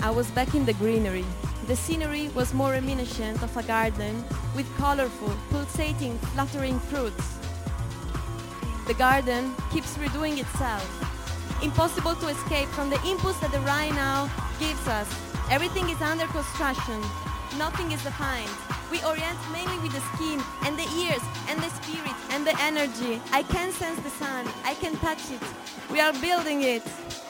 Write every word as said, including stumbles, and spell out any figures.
I was back in the greenery. The scenery was more reminiscent of a garden with colorful, pulsating, fluttering fruits. The garden keeps redoing itself. Impossible to escape from the impulse that the Rhine now gives us. Everything is under construction. Nothing is defined. We orient mainly with the skin and the ears and the spirit and the energy. I can sense the sun. I can touch it. We are building it.